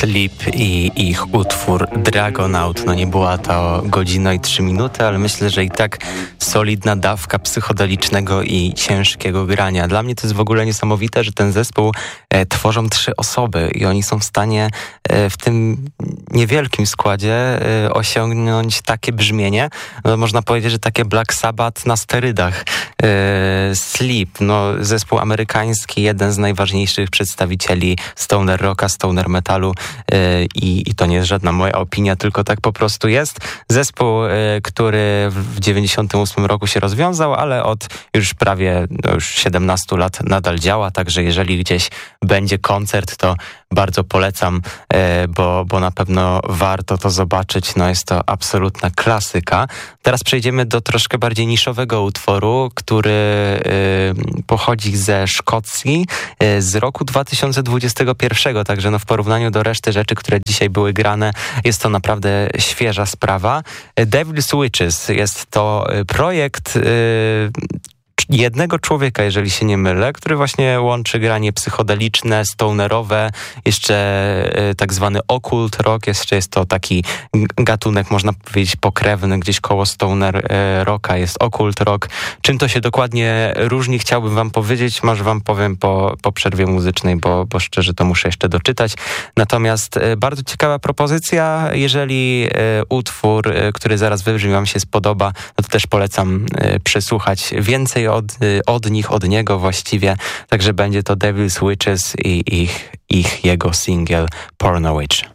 Sleep i ich utwór Dragonaut. No nie była to godzina i 3 minuty, ale myślę, że i tak solidna dawka psychodelicznego i ciężkiego grania. Dla mnie to jest w ogóle niesamowite, że ten zespół tworzą 3 osoby i oni są w stanie w tym niewielkim składzie osiągnąć takie brzmienie. No, można powiedzieć, że takie Black Sabbath na sterydach. Sleep, no zespół amerykański, jeden z najważniejszych przedstawicieli stoner rocka, stoner metalu i to nie jest żadna moja opinia, tylko tak po prostu jest. Zespół, który w 98 roku się rozwiązał, ale od już prawie już 17 lat nadal działa, także jeżeli gdzieś będzie koncert, to bardzo polecam, bo na pewno warto to zobaczyć. No jest to absolutna klasyka. Teraz przejdziemy do troszkę bardziej niszowego utworu, który pochodzi ze Szkocji z roku 2021, także no w porównaniu do reszty rzeczy, które dzisiaj były grane, jest to naprawdę świeża sprawa. Devil's Witches jest to projekt jednego człowieka, jeżeli się nie mylę, który właśnie łączy granie psychodeliczne, stonerowe, jeszcze tak zwany occult rock, jeszcze jest to taki gatunek, można powiedzieć, pokrewny, gdzieś koło stoner rocka jest occult rock. Czym to się dokładnie różni, chciałbym wam powiedzieć, może wam powiem po przerwie muzycznej, bo szczerze to muszę jeszcze doczytać. Natomiast bardzo ciekawa propozycja, jeżeli utwór, który zaraz wybrzmi, wam się spodoba, no to też polecam przesłuchać więcej od nich, od niego właściwie. Także będzie to Devil's Witches i jego single Porno Witch.